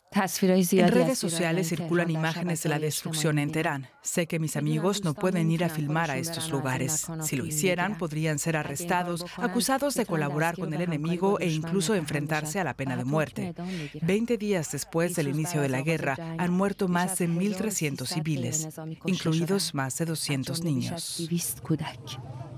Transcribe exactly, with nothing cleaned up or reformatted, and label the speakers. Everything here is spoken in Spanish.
Speaker 1: En redes sociales circulan imágenes de la destrucción en Teherán. Sé que mis amigos no pueden ir a filmar a estos lugares. Si lo hicieran, podrían ser arrestados, acusados de colaborar con el enemigo e incluso enfrentarse a la pena de muerte. Veinte días después del inicio de la guerra, han muerto más de mil trescientos civiles, incluidos más de doscientos niños.